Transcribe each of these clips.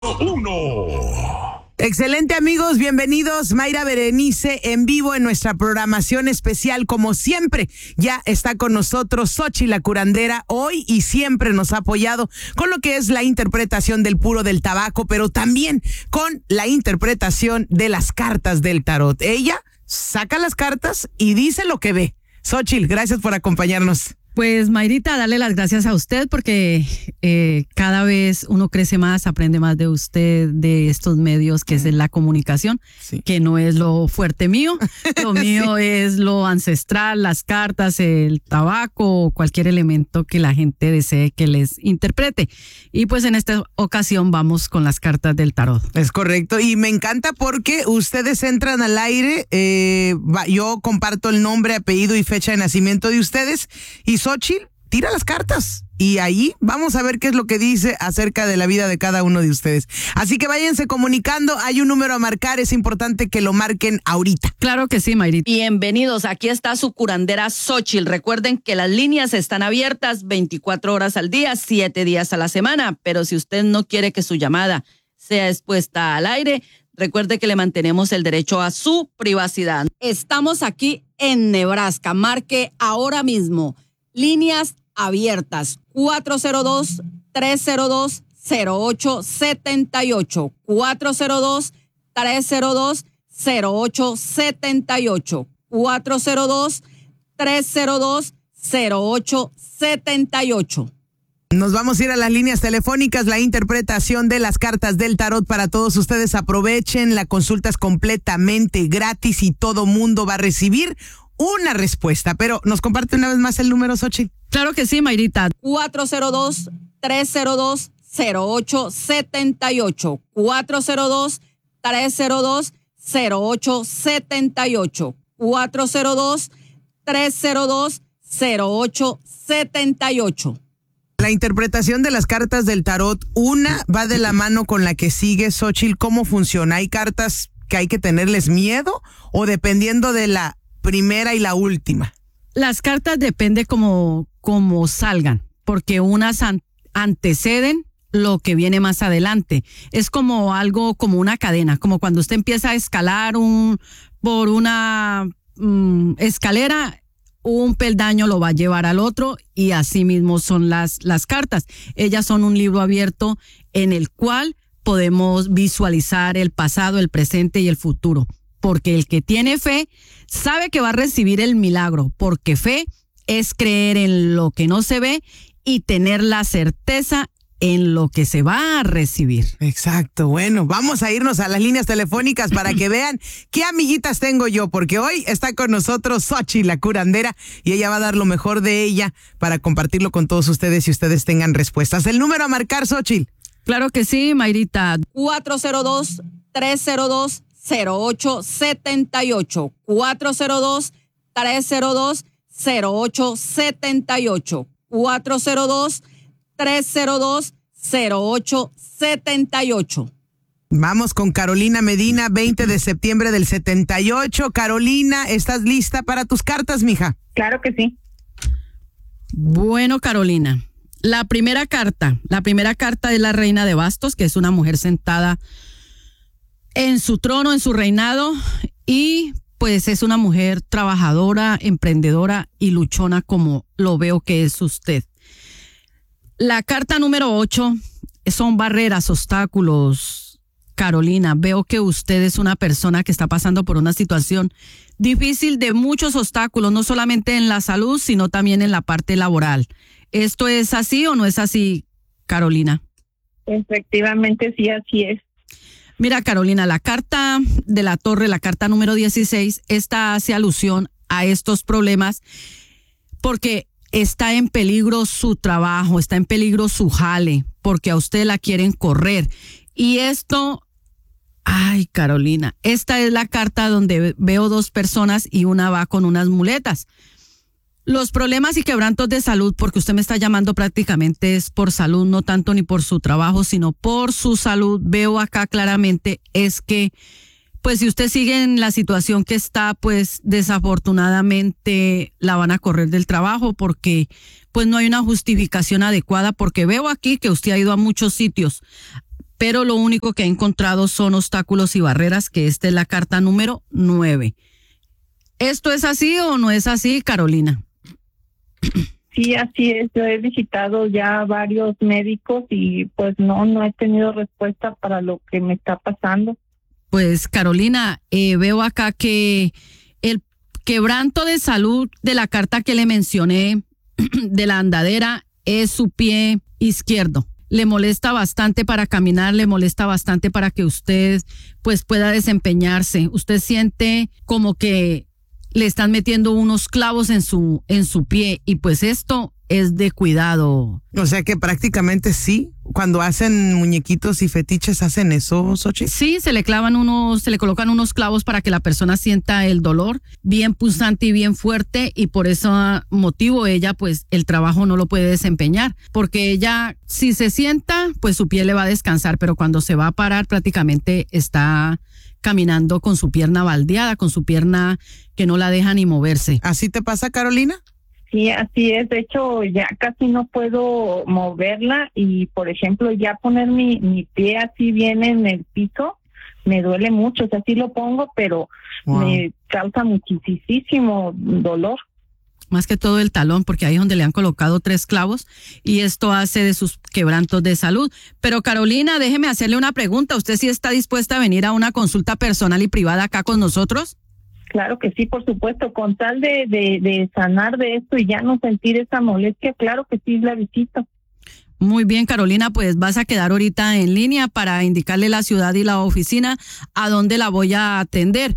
1. Excelente, amigos, bienvenidos. Mayra Berenice en vivo en nuestra programación especial. Como siempre, ya está con nosotros Xochitl, la curandera, hoy y siempre nos ha apoyado con lo que es la interpretación del puro del tabaco, pero también con la interpretación de las cartas del tarot. Ella saca las cartas y dice lo que ve. Xochitl, gracias por acompañarnos. Pues, Mayrita, darle las gracias a usted porque cada vez uno crece más, aprende más de usted, de estos medios que es la comunicación, sí, que no es lo fuerte mío. Lo mío sí, es lo ancestral, las cartas, el tabaco, cualquier elemento que la gente desee que les interprete. Y pues en esta ocasión vamos con las cartas del tarot. Es correcto, y me encanta porque ustedes entran al aire, yo comparto el nombre, apellido y fecha de nacimiento de ustedes, y Xochitl tira las cartas y ahí vamos a ver qué es lo que dice acerca de la vida de cada uno de ustedes. Así que váyanse comunicando, hay un número a marcar, es importante que lo marquen ahorita. Claro que sí, Mayrita. Bienvenidos, aquí está su curandera Xochitl. Recuerden que las líneas están abiertas 24 horas al día, 7 días a la semana, pero si usted no quiere que su llamada sea expuesta al aire, recuerde que le mantenemos el derecho a su privacidad. Estamos aquí en Nebraska, marque ahora mismo. Líneas abiertas, 402-302-0878, 402-302-0878, 402-302-0878. Nos vamos a ir a las líneas telefónicas, la interpretación de las cartas del tarot para todos ustedes. Aprovechen, la consulta es completamente gratis y todo mundo va a recibir una respuesta, pero ¿nos comparte una vez más el número, Xochitl? Claro que sí, Mayrita. 402-302-0878, 402-302-0878, 402-302-0878. La interpretación de las cartas del tarot, una va de la mano con la que sigue, Xochitl. ¿Cómo funciona? ¿Hay cartas que hay que tenerles miedo o dependiendo de la primera y la última? Las cartas depende como salgan, porque unas anteceden lo que viene más adelante. Es como algo, como una cadena, como cuando usted empieza a escalar por una escalera, un peldaño lo va a llevar al otro y así mismo son las cartas. Ellas son un libro abierto en el cual podemos visualizar el pasado, el presente y el futuro. Porque el que tiene fe sabe que va a recibir el milagro, porque fe es creer en lo que no se ve y tener la certeza en lo que se va a recibir. Exacto, bueno, vamos a irnos a las líneas telefónicas para que vean qué amiguitas tengo yo, porque hoy está con nosotros Xochitl, la curandera, y ella va a dar lo mejor de ella para compartirlo con todos ustedes y ustedes tengan respuestas. El número a marcar, Xochitl. Claro que sí, Mayrita. 402-302-0878, 402-302-0878, 402-302-0878. Vamos con Carolina Medina, 20 de septiembre del 78. Carolina, ¿estás lista para tus cartas, mija? Claro que sí. Bueno, Carolina, la primera carta es la reina de bastos, que es una mujer sentada en su trono, en su reinado, y pues es una mujer trabajadora, emprendedora y luchona, como lo veo que es usted. La carta número 8 son barreras, obstáculos. Carolina, veo que usted es una persona que está pasando por una situación difícil de muchos obstáculos, no solamente en la salud, sino también en la parte laboral. ¿Esto es así o no es así, Carolina? Efectivamente, sí, así es. Mira, Carolina, la carta de la torre, la carta número 16, esta hace alusión a estos problemas porque está en peligro su trabajo, está en peligro su jale, porque a usted la quieren correr. Y esto, ay, Carolina, esta es la carta donde veo dos personas y una va con unas muletas. Los problemas y quebrantos de salud, porque usted me está llamando prácticamente es por salud, no tanto ni por su trabajo, sino por su salud. Veo acá claramente es que, pues si usted sigue en la situación que está, pues desafortunadamente la van a correr del trabajo porque pues no hay una justificación adecuada, porque veo aquí que usted ha ido a muchos sitios, pero lo único que he encontrado son obstáculos y barreras, que esta es la carta número 9. ¿Esto es así o no es así, Carolina? Sí, así es. Yo he visitado ya varios médicos y pues no he tenido respuesta para lo que me está pasando. Pues Carolina, veo acá que el quebranto de salud de la carta que le mencioné de la andadera es su pie izquierdo. Le molesta bastante para caminar, le molesta bastante para que usted pues pueda desempeñarse. Usted siente como que le están metiendo unos clavos en su pie, y pues esto es de cuidado. O sea que prácticamente sí, cuando hacen muñequitos y fetiches hacen eso, Xochitl. Sí, se le colocan unos clavos para que la persona sienta el dolor bien punzante y bien fuerte, y por ese motivo ella pues el trabajo no lo puede desempeñar, porque ella si se sienta pues su pie le va a descansar, pero cuando se va a parar prácticamente está caminando con su pierna baldeada, con su pierna que no la deja ni moverse. ¿Así te pasa, Carolina? Sí, así es. De hecho, ya casi no puedo moverla y, por ejemplo, ya poner mi pie así bien en el piso me duele mucho. O sea, sí lo pongo, pero me causa muchísimo dolor. Más que todo el talón, porque ahí es donde le han colocado 3 clavos, y esto hace de sus quebrantos de salud. Pero Carolina, déjeme hacerle una pregunta. ¿Usted sí está dispuesta a venir a una consulta personal y privada acá con nosotros? Claro que sí, por supuesto, con tal de sanar de esto y ya no sentir esa molestia, claro que sí, la visito. Muy bien, Carolina, pues vas a quedar ahorita en línea para indicarle la ciudad y la oficina a dónde la voy a atender.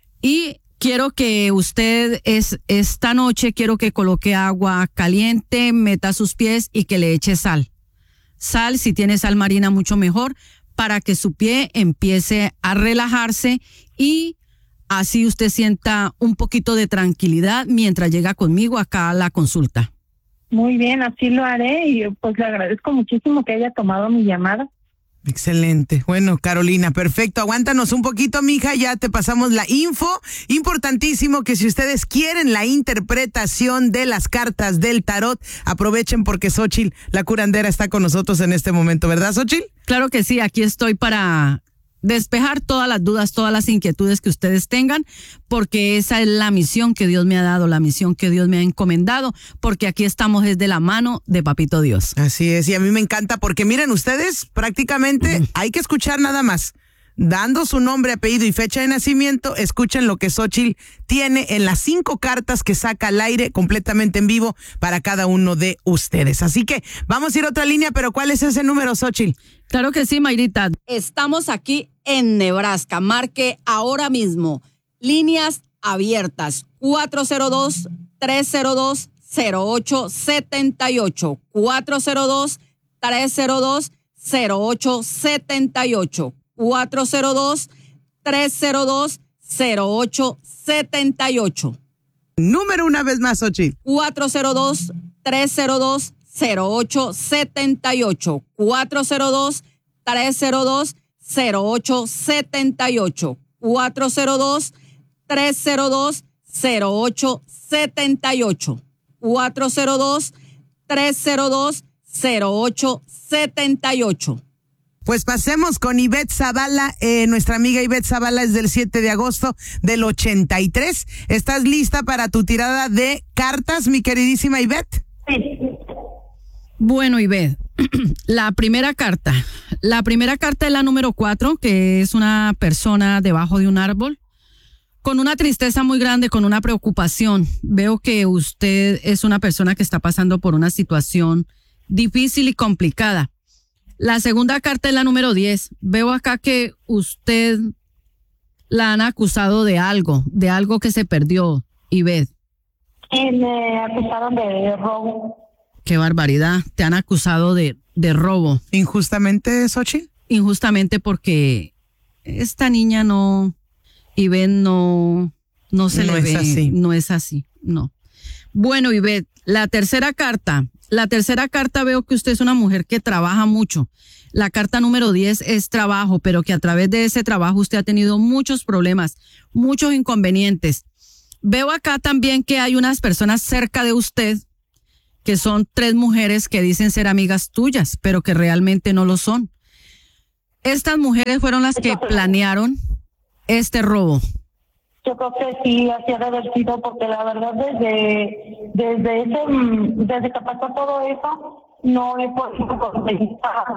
Y quiero que usted esta noche, quiero que coloque agua caliente, meta sus pies y que le eche sal. Sal, si tiene sal marina, mucho mejor, para que su pie empiece a relajarse y así usted sienta un poquito de tranquilidad mientras llega conmigo acá a la consulta. Muy bien, así lo haré y pues le agradezco muchísimo que haya tomado mi llamada. Excelente. Bueno, Carolina, perfecto. Aguántanos un poquito, mija, ya te pasamos la info. Importantísimo que si ustedes quieren la interpretación de las cartas del tarot, aprovechen porque Xochitl, la curandera, está con nosotros en este momento, ¿verdad, Xochitl? Claro que sí, aquí estoy para despejar todas las dudas, todas las inquietudes que ustedes tengan, porque esa es la misión que Dios me ha dado, la misión que Dios me ha encomendado, porque aquí estamos desde la mano de Papito Dios. Así es, y a mí me encanta porque miren ustedes, prácticamente hay que escuchar nada más. Dando su nombre, apellido y fecha de nacimiento, escuchen lo que Xochitl tiene en las 5 cartas que saca al aire completamente en vivo para cada uno de ustedes. Así que vamos a ir a otra línea, pero ¿cuál es ese número, Xochitl? Claro que sí, Mayrita. Estamos aquí en Nebraska. Marque ahora mismo. Líneas abiertas. 402-302-0878. 402-302-0878. 402-302-0878. Número una vez más, Xochitl. 402-302-0878. 402-302-0878. 402-302-0878. 402-302-0878. Pues pasemos con Ivette Zavala. Nuestra amiga Ivette Zavala es del 7 de agosto del 83. ¿Estás lista para tu tirada de cartas, mi queridísima Ivette? Sí. Bueno, Ivette, la primera carta es la número 4, que es una persona debajo de un árbol, con una tristeza muy grande, con una preocupación. Veo que usted es una persona que está pasando por una situación difícil y complicada. La segunda carta es la número 10. Veo acá que usted la han acusado de algo que se perdió, Ivette. Me acusaron de robo. Qué barbaridad. Te han acusado de robo. ¿Injustamente, Xochitl? Injustamente porque esta niña Ivette no se le ve. Así. No es así, no. Bueno, Ivette, la tercera carta veo que usted es una mujer que trabaja mucho. La carta número 10 es trabajo, pero que a través de ese trabajo usted ha tenido muchos problemas, muchos inconvenientes. Veo acá también que hay unas personas cerca de usted que son 3 mujeres que dicen ser amigas tuyas, pero que realmente no lo son. estas mujeres fueron las que planearon este robo. Yo creo que sí, así ha de haber sido, porque la verdad desde que pasó todo eso, no he podido conseguir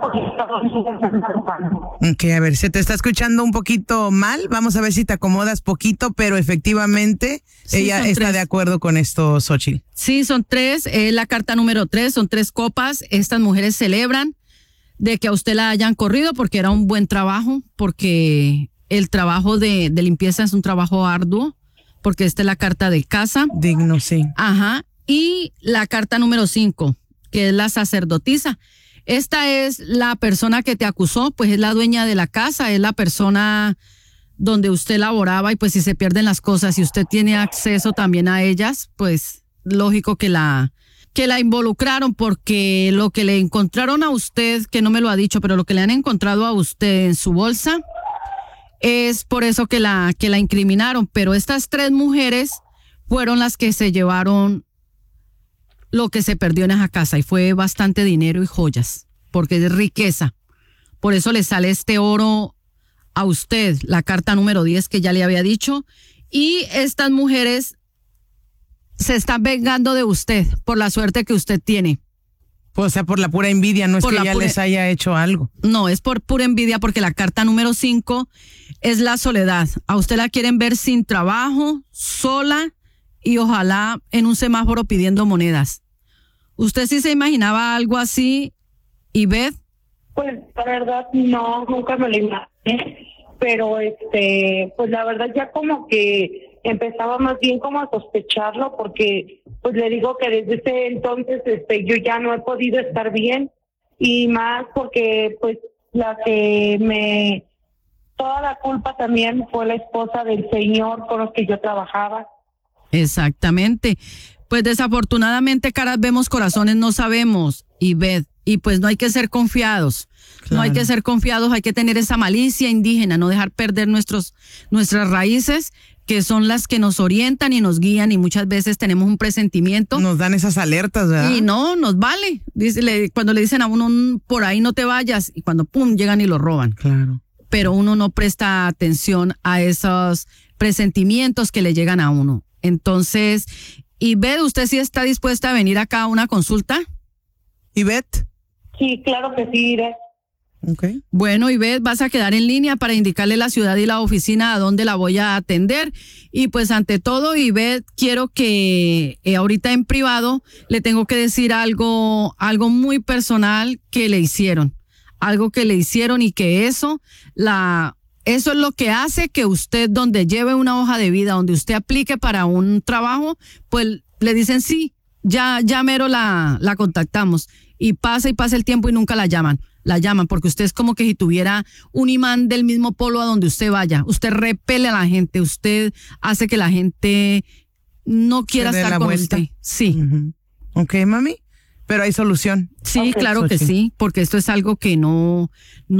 Ok, a ver, se te está escuchando un poquito mal. Vamos a ver si te acomodas poquito, pero efectivamente Sí, ella son está 3. de acuerdo con esto, Xochitl. Sí, son 3, la carta número 3, son 3 copas. Estas mujeres celebran de que a usted la hayan corrido porque era un buen trabajo, porque el trabajo de limpieza es un trabajo arduo, porque esta es la carta de casa. Digno, sí. Ajá. Y la carta número 5, que es la sacerdotisa. Esta es la persona que te acusó, pues es la dueña de la casa, es la persona donde usted laboraba, y pues si se pierden las cosas y usted tiene acceso también a ellas, pues lógico que la involucraron, porque lo que le encontraron a usted, que no me lo ha dicho, pero lo que le han encontrado a usted en su bolsa, es por eso que la incriminaron. Pero estas 3 mujeres fueron las que se llevaron lo que se perdió en esa casa, y fue bastante dinero y joyas, porque es riqueza. Por eso le sale este oro a usted, la carta número 10 que ya le había dicho, y estas mujeres se están vengando de usted por la suerte que usted tiene. O sea, por la pura envidia, no es Por que la ya pura- les haya hecho algo. No, es por pura envidia, porque la carta número 5 es la soledad. A usted la quieren ver sin trabajo, sola, y ojalá en un semáforo pidiendo monedas. ¿Usted sí se imaginaba algo así, Ivette? Pues la verdad no, nunca me lo imaginé, pero pues la verdad ya como que empezaba más bien como a sospecharlo, porque pues le digo que desde ese entonces yo ya no he podido estar bien, y más porque pues toda la culpa también fue la esposa del señor con los que yo trabajaba. Exactamente. Pues desafortunadamente caras vemos, corazones no sabemos, Ivette. Y pues no hay que ser confiados. No hay que ser confiados, hay que tener esa malicia indígena, no dejar perder nuestras raíces, que son las que nos orientan y nos guían, y muchas veces tenemos un presentimiento. Nos dan esas alertas, ¿verdad? Y no, nos vale. Cuando le dicen a uno, por ahí no te vayas, y cuando pum, llegan y lo roban. Claro. Pero uno no presta atención a esos presentimientos que le llegan a uno. Entonces, Ivette, ¿usted sí está dispuesta a venir acá a una consulta? Ivette. Sí, claro que sí, iré. Okay. Bueno, Ivette, vas a quedar en línea para indicarle la ciudad y la oficina a donde la voy a atender. Y pues ante todo, Ivette, quiero que ahorita en privado le tengo que decir algo muy personal que le hicieron. Algo que le hicieron, y que eso es lo que hace que usted, donde lleve una hoja de vida, donde usted aplique para un trabajo, pues le dicen sí, ya mero la contactamos. Y pasa el tiempo y nunca la llaman. La llaman porque usted es como que si tuviera un imán del mismo polo a donde usted vaya. Usted repele a la gente, usted hace que la gente no quiera Se dé estar la con vuelta. usted. Sí. Uh-huh. Ok, mami. Pero hay solución. Sí, Okay. claro que Xochitl. sí, porque esto es algo que no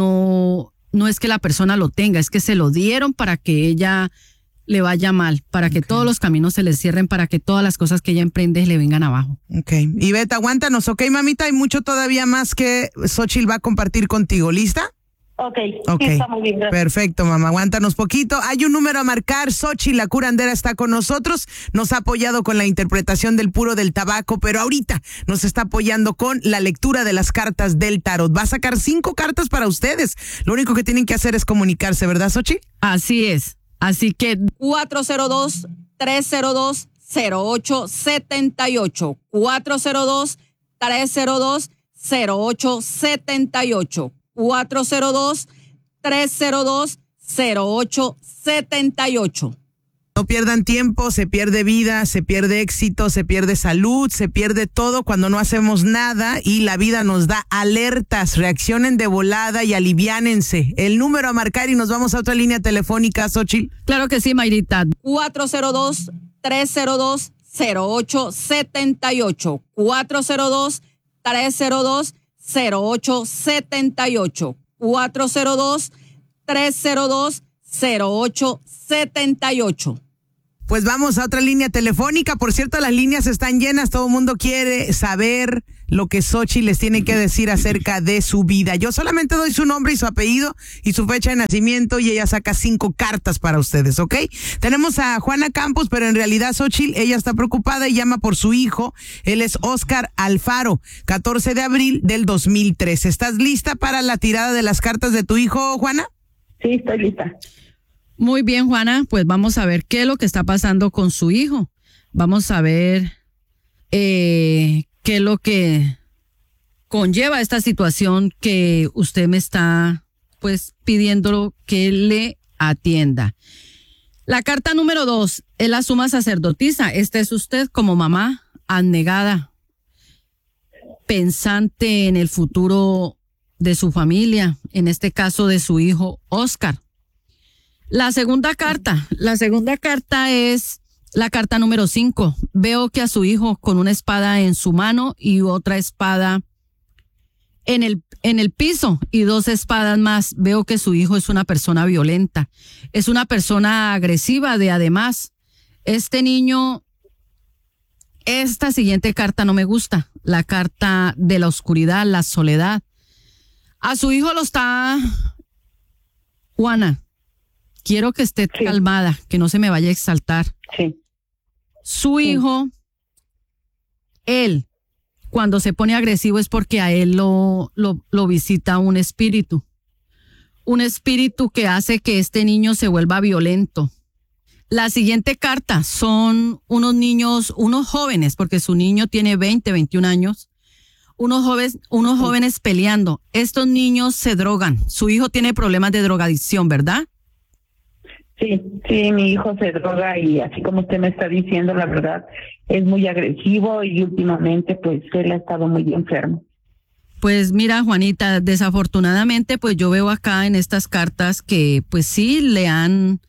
es que la persona lo tenga, es que se lo dieron para que ella le vaya mal, para que todos los caminos se le cierren, para que todas las cosas que ella emprende le vengan abajo. Ok. Ivette, aguántanos. Ok, mamita, hay mucho todavía más que Xochitl va a compartir contigo. ¿Lista? Ok, Ok. sí, está muy bien, gracias. Perfecto, mamá. Aguántanos poquito. Hay un número a marcar. Xochitl, la curandera, está con nosotros. Nos ha apoyado con la interpretación del puro del tabaco, pero ahorita nos está apoyando con la lectura de las cartas del tarot. Va a sacar 5 cartas para ustedes. Lo único que tienen que hacer es comunicarse, ¿verdad, Xochitl? Así es. Así que 402-302-0878. 402-302-0878. 402-302-0878. No pierdan tiempo, se pierde vida, se pierde éxito, se pierde salud, se pierde todo cuando no hacemos nada, y la vida nos da alertas. Reaccionen de volada y aliviánense. El número a marcar, y nos vamos a otra línea telefónica, Xochitl. claro que sí, Mayrita. 402-302-0878. 402-302-0878. 402-302-0878. Pues vamos a otra línea telefónica. Por cierto, las líneas están llenas. Todo el mundo quiere saber lo que Xochitl les tiene que decir acerca de su vida. Yo solamente doy su nombre y su apellido y su fecha de nacimiento y ella saca 5 cartas para ustedes, ¿ok? Tenemos a Juana Campos, pero en realidad Xochitl, ella está preocupada y llama por su hijo. Él es Oscar Alfaro, 14 de abril del 2013. ¿Estás lista para la tirada de las cartas de tu hijo, Juana? Sí, estoy lista. Muy bien, Juana, pues vamos a ver qué es lo que está pasando con su hijo. Vamos a ver qué es lo que conlleva esta situación que usted me está pues pidiendo que le atienda. La carta número 2 es la suma sacerdotisa. Esta es usted como mamá abnegada, pensante en el futuro de su familia, en este caso de su hijo Oscar. La segunda carta es la carta número 5. Veo que a su hijo con una espada en su mano y otra espada en el piso y 2 espadas más. Veo que su hijo es una persona violenta, es una persona agresiva además. Este niño, esta siguiente carta no me gusta, la carta de la oscuridad, la soledad. A su hijo lo está... Juana, quiero que esté calmada, que no se me vaya a exaltar. Sí. Su hijo, él, cuando se pone agresivo es porque a él lo visita un espíritu que hace que este niño se vuelva violento. La siguiente carta son unos niños, unos jóvenes, porque su niño tiene 20, 21 años, unos jóvenes peleando. Estos niños se drogan. Su hijo tiene problemas de drogadicción, ¿verdad? Sí, mi hijo se droga y así como usted me está diciendo, la verdad, es muy agresivo y últimamente pues él ha estado muy enfermo. Pues mira, Juanita, desafortunadamente pues yo veo acá en estas cartas que pues sí le han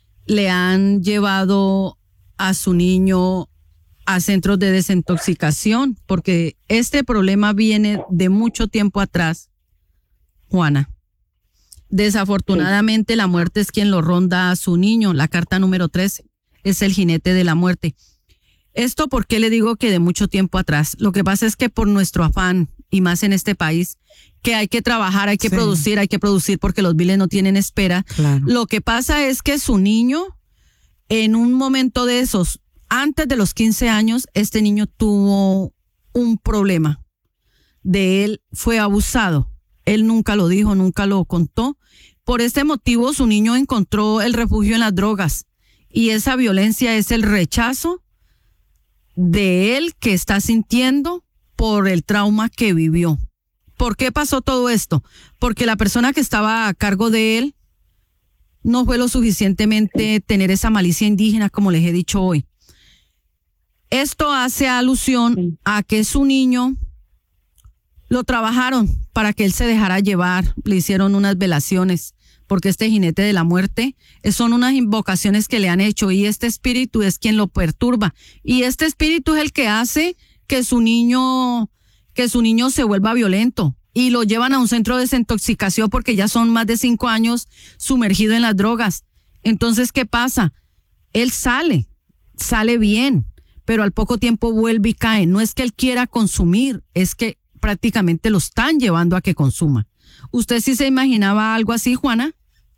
llevado a su niño a centros de desintoxicación, porque este problema viene de mucho tiempo atrás, Juana. Desafortunadamente la muerte es quien lo ronda a su niño. La carta número 13 es el jinete de la muerte. Esto, ¿por qué le digo que de mucho tiempo atrás? Lo que pasa es que por nuestro afán, y más en este país, que hay que trabajar, hay que producir porque los biles no tienen espera. Claro. Lo que pasa es que su niño, en un momento de esos, antes de los 15 años, este niño tuvo un problema. De él fue abusado. Él nunca lo dijo, nunca lo contó. Por este motivo, su niño encontró el refugio en las drogas. Y esa violencia es el rechazo de él que está sintiendo por el trauma que vivió. ¿Por qué pasó todo esto? Porque la persona que estaba a cargo de él no fue lo suficientemente tener esa malicia indígena, como les he dicho hoy. Esto hace alusión a que su niño lo trabajaron para que él se dejara llevar, le hicieron unas velaciones, porque este jinete de la muerte son unas invocaciones que le han hecho y este espíritu es quien lo perturba. Y este espíritu es el que hace que su niño se vuelva violento y lo llevan a un centro de desintoxicación porque ya son más de 5 años sumergido en las drogas. Entonces, ¿qué pasa? Él sale bien, pero al poco tiempo vuelve y cae. No es que él quiera consumir, es que prácticamente lo están llevando a que consuma. ¿Usted sí se imaginaba algo así, Juana?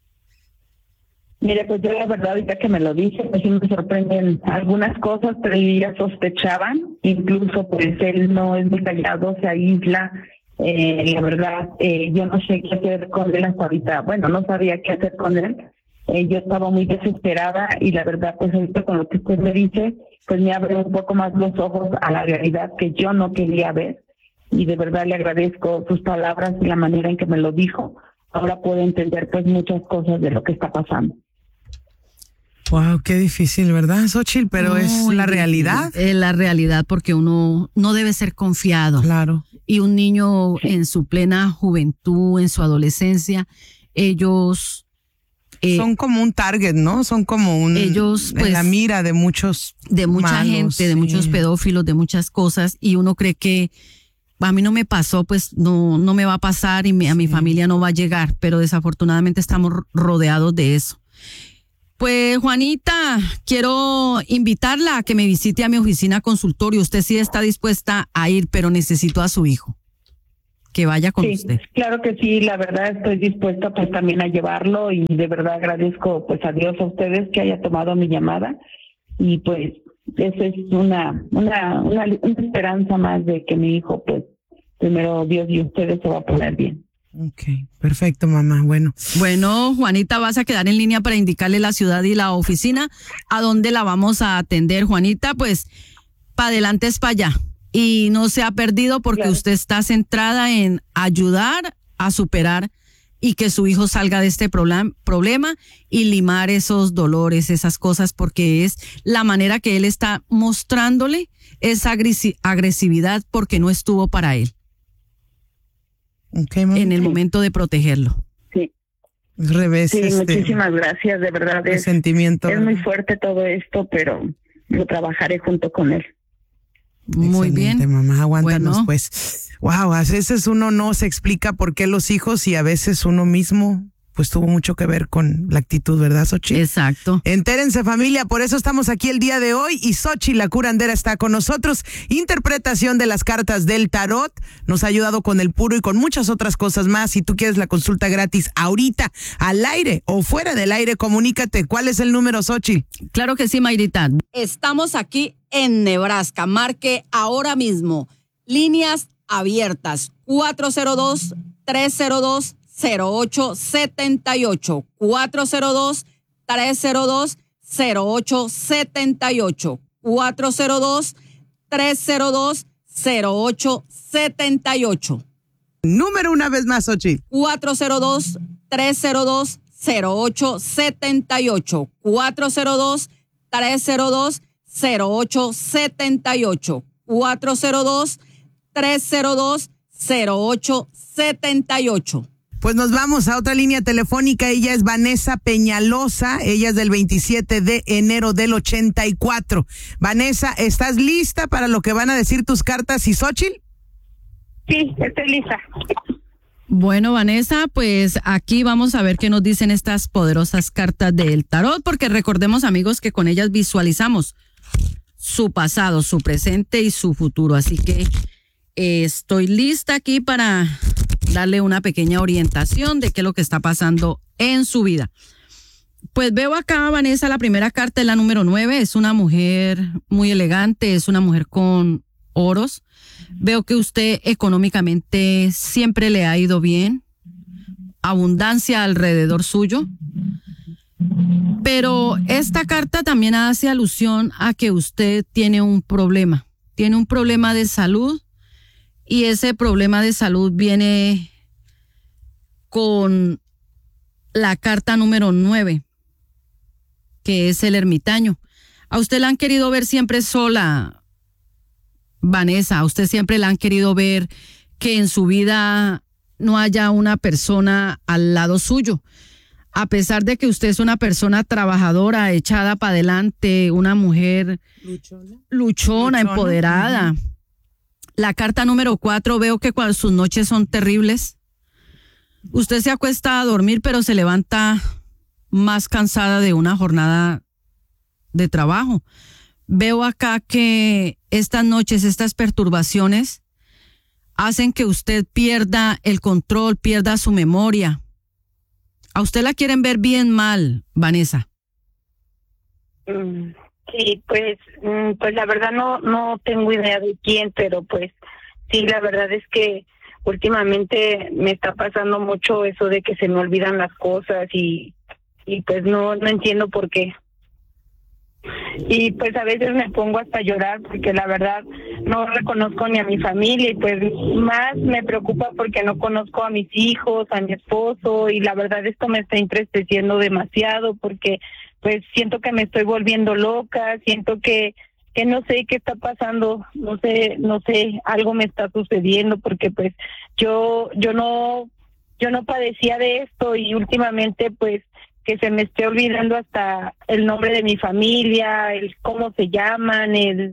Mire, pues yo la verdad, ahorita que me lo dice, pues sí me sorprenden algunas cosas, pero ellos ya sospechaban. Incluso pues él no es muy callado, se aísla. La verdad, yo no sé qué hacer con él hasta ahorita. Bueno, no sabía qué hacer con él. Yo estaba muy desesperada y la verdad, pues ahorita con lo que usted me dice, pues me abre un poco más los ojos a la realidad que yo no quería ver. Y de verdad le agradezco sus palabras y la manera en que me lo dijo. Ahora puedo entender pues muchas cosas de lo que está pasando. Wow, qué difícil, ¿verdad, Xochitl? Pero es la realidad. Es la realidad porque uno no debe ser confiado. Claro. Y un niño en su plena juventud, en su adolescencia, ellos... son como un target, ¿no? Son como ellos, pues, en la mira de muchos de mucha malos, gente, de muchos pedófilos, de muchas cosas, y uno cree que a mí no me pasó, pues no me va a pasar y a mi familia no va a llegar, pero desafortunadamente estamos rodeados de eso. Pues Juanita, quiero invitarla a que me visite a mi oficina consultorio. Usted sí está dispuesta a ir, pero necesito a su hijo que vaya con usted. Claro que sí, la verdad estoy dispuesta pues también a llevarlo y de verdad agradezco pues a Dios, a ustedes que haya tomado mi llamada y pues eso es una esperanza más de que mi hijo pues primero Dios y ustedes se va a poner bien. Ok, perfecto, mamá. Bueno, Juanita, vas a quedar en línea para indicarle la ciudad y la oficina a dónde la vamos a atender. Juanita, pues, para adelante es para allá. Y no se ha perdido porque claro. Usted está centrada en ayudar a superar y que su hijo salga de este problema y limar esos dolores, esas cosas, porque es la manera que él está mostrándole esa agresividad porque no estuvo para él. Okay, mamá. En el momento de protegerlo. Sí. Al revés. Sí, muchísimas gracias, de verdad. Es sentimiento. Es muy fuerte todo esto, pero lo trabajaré junto con él. Muy Excelente, bien. Mamá, aguántanos Bueno. pues. Wow, a veces uno no se explica por qué los hijos y a veces uno mismo pues tuvo mucho que ver con la actitud, ¿verdad, Xochitl? Exacto. Entérense, familia, por eso estamos aquí el día de hoy y Xochitl, la curandera, está con nosotros. Interpretación de las cartas del tarot, nos ha ayudado con el puro y con muchas otras cosas más. Si tú quieres la consulta gratis ahorita, al aire o fuera del aire, comunícate. ¿Cuál es el número, Xochitl? Claro que sí, Mayrita. Estamos aquí en Nebraska. Marque ahora mismo. Líneas abiertas. 402-302-0878. 402-302-0878. 402-302-0878. Número una vez más, Xochitl. 402-302-0878. 402-302-0878. 402-302-0878. Pues nos vamos a otra línea telefónica. Ella es Vanessa Peñalosa. Ella es del 27 de enero del 84. Vanessa, ¿estás lista para lo que van a decir tus cartas y Xochitl? Sí, estoy lista. Bueno, Vanessa, pues aquí vamos a ver qué nos dicen estas poderosas cartas del tarot, porque recordemos, amigos, que con ellas visualizamos su pasado, su presente y su futuro. Así que estoy lista aquí para darle una pequeña orientación de qué es lo que está pasando en su vida. Pues veo acá, Vanessa, la primera carta es la número 9. Es una mujer muy elegante, es una mujer con oros. Veo que usted económicamente siempre le ha ido bien, abundancia alrededor suyo. Pero esta carta también hace alusión a que usted tiene un problema de salud. Y ese problema de salud viene con la carta número 9, que es el ermitaño. A usted la han querido ver siempre sola, Vanessa. A usted siempre la han querido ver que en su vida no haya una persona al lado suyo. A pesar de que usted es una persona trabajadora, echada para adelante, una mujer luchona, empoderada. Uh-huh. La carta número 4, veo que cuando sus noches son terribles, usted se acuesta a dormir, pero se levanta más cansada de una jornada de trabajo. Veo acá que estas noches, estas perturbaciones, hacen que usted pierda el control, pierda su memoria. A usted la quieren ver bien mal, Vanessa. Sí, pues la verdad no tengo idea de quién, pero pues sí, la verdad es que últimamente me está pasando mucho eso de que se me olvidan las cosas y pues no entiendo por qué. Y pues a veces me pongo hasta a llorar porque la verdad no reconozco ni a mi familia y pues más me preocupa porque no conozco a mis hijos, a mi esposo y la verdad esto me está entristeciendo demasiado porque pues siento que me estoy volviendo loca, siento que no sé qué está pasando, no sé, algo me está sucediendo porque pues yo no padecía de esto y últimamente pues que se me esté olvidando hasta el nombre de mi familia, el cómo se llaman,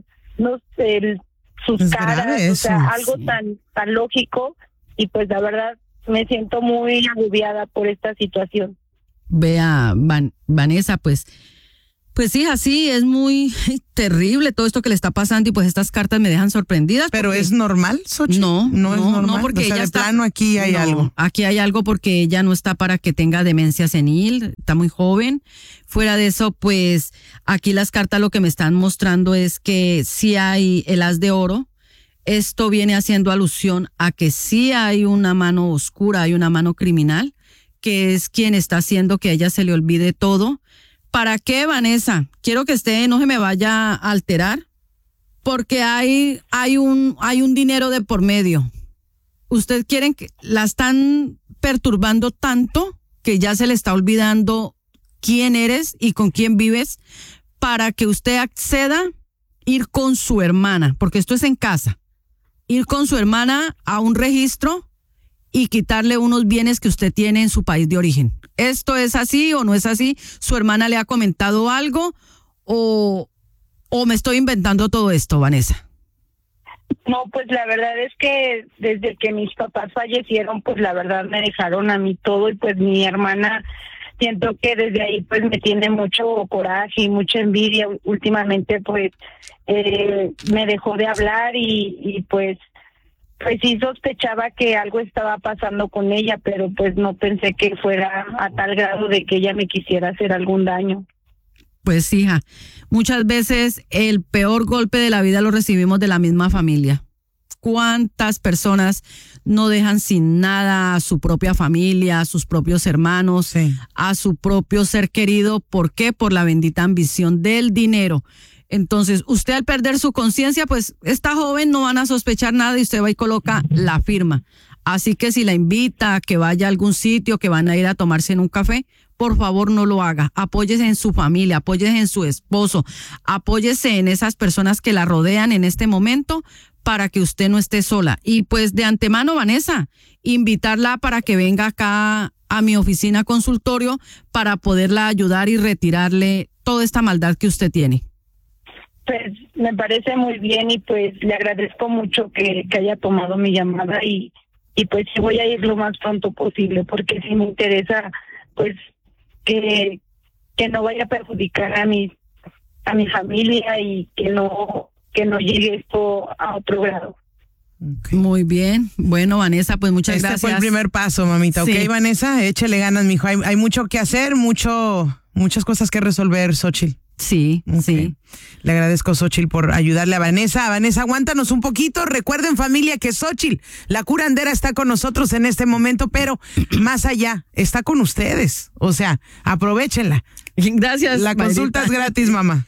sus es caras, eso, o sea, algo sí. tan lógico y pues la verdad me siento muy agobiada por esta situación. vea, Vanessa, pues hija, sí, es muy terrible todo esto que le está pasando y pues estas cartas me dejan sorprendidas. ¿Pero es normal, Xochitl? No, es normal. no, porque o sea, ella de está, plano aquí hay algo. Aquí hay algo porque ella no está para que tenga demencia senil, está muy joven. Fuera de eso, pues aquí las cartas lo que me están mostrando es que sí hay el as de oro. Esto viene haciendo alusión a que sí hay una mano oscura, hay una mano criminal, que es quien está haciendo que a ella se le olvide todo. ¿Para qué, Vanessa? Quiero que no se me vaya a alterar, porque hay un dinero de por medio. Ustedes quieren que la están perturbando tanto que ya se le está olvidando quién eres y con quién vives para que usted acceda a ir con su hermana, porque esto es en casa, ir con su hermana a un registro y quitarle unos bienes que usted tiene en su país de origen. ¿Esto es así o no es así? ¿Su hermana le ha comentado algo o me estoy inventando todo esto, Vanessa? No, pues la verdad es que desde que mis papás fallecieron, pues la verdad me dejaron a mí todo y pues mi hermana siento que desde ahí pues me tiene mucho coraje y mucha envidia. Últimamente pues me dejó de hablar y pues sí sospechaba que algo estaba pasando con ella, pero pues no pensé que fuera a tal grado de que ella me quisiera hacer algún daño. Pues hija, muchas veces el peor golpe de la vida lo recibimos de la misma familia. ¿Cuántas personas no dejan sin nada a su propia familia, a sus propios hermanos, Sí. a su propio ser querido? ¿Por qué? Por la bendita ambición del dinero. Entonces, usted al perder su conciencia, pues está joven, no van a sospechar nada y usted va y coloca la firma. Así que si la invita a que vaya a algún sitio, que van a ir a tomarse en un café, por favor no lo haga. Apóyese en su familia, apóyese en su esposo, apóyese en esas personas que la rodean en este momento para que usted no esté sola. Y pues de antemano, Vanessa, invitarla para que venga acá a mi oficina consultorio para poderla ayudar y retirarle toda esta maldad que usted tiene. Pues me parece muy bien y pues le agradezco mucho que haya tomado mi llamada y pues sí voy a ir lo más pronto posible porque sí me interesa pues que no vaya a perjudicar a mi familia y que no llegue esto a otro grado. Okay. Muy bien. Bueno, Vanessa, pues muchas gracias. Este fue el primer paso, mamita. Sí. Ok, Vanessa, échale ganas, mijo. Hay mucho que hacer, muchas cosas que resolver, Xochitl. Sí, Okay. sí. Le agradezco, Xochitl, por ayudarle a Vanessa. Vanessa, aguántanos un poquito. Recuerden, familia, que Xochitl, la curandera, está con nosotros en este momento, pero más allá, está con ustedes. O sea, aprovechenla. Gracias. La consulta es gratis, mamá.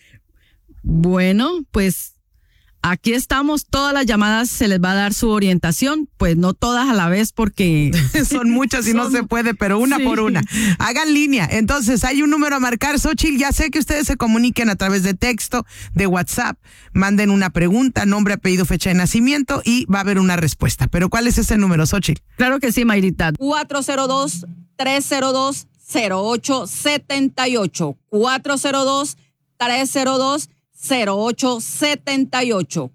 Bueno, pues aquí estamos. Todas las llamadas se les va a dar su orientación. Pues no todas a la vez porque Son muchas y no se puede, pero una Sí. por una. Hagan línea. Entonces, hay un número a marcar, Xochitl. Ya sé que ustedes se comuniquen a través de texto, de WhatsApp. Manden una pregunta, nombre, apellido, fecha de nacimiento y va a haber una respuesta. Pero ¿cuál es ese número, Xochitl? Claro que sí, Mayrita. 402-302-0878. 402-302-0878.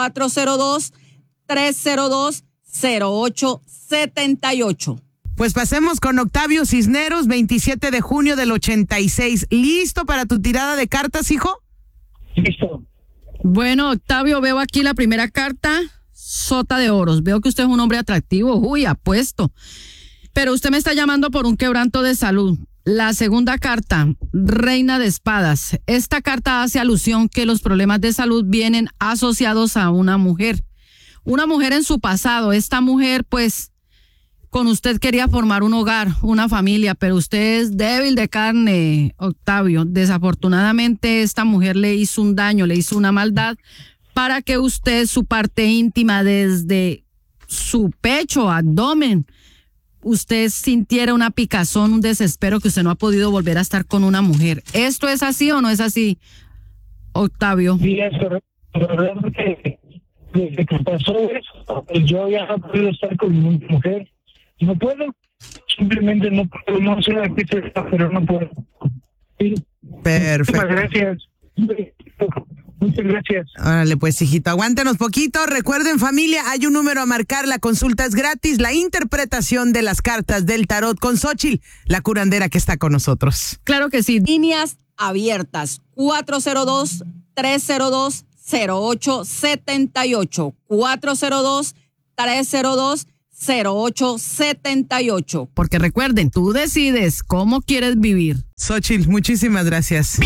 402-302-0878. Pues pasemos con Octavio Cisneros, 27 de junio del 86. ¿Listo para tu tirada de cartas, hijo? Listo. Bueno, Octavio, veo aquí la primera carta, Sota de Oros. Veo que usted es un hombre atractivo, apuesto. Pero usted me está llamando por un quebranto de salud. La segunda carta, Reina de Espadas. Esta carta hace alusión que los problemas de salud vienen asociados a una mujer. Una mujer en su pasado. Esta mujer, pues, con usted quería formar un hogar, una familia, pero usted es débil de carne, Octavio. Desafortunadamente, esta mujer le hizo un daño, le hizo una maldad para que usted, su parte íntima, desde su pecho, abdomen, usted sintiera una picazón, un desespero que usted no ha podido volver a estar con una mujer. ¿Esto es así o no es así, Octavio? Sí, es correcto. Realmente, desde que pasó eso, yo ya no puedo estar con ninguna mujer. No puedo. Simplemente no puedo. No sé a qué se está, pero no puedo. Sí. Perfecto. Muchas gracias. Muchas gracias. Órale, pues, hijito, aguántenos poquito. Recuerden, familia, hay un número a marcar, la consulta es gratis, la interpretación de las cartas del tarot con Xóchitl, la curandera que está con nosotros. Claro que sí. Líneas abiertas, 402-302-0878, 402-302-0878. Porque recuerden, tú decides cómo quieres vivir. Xóchitl, muchísimas gracias.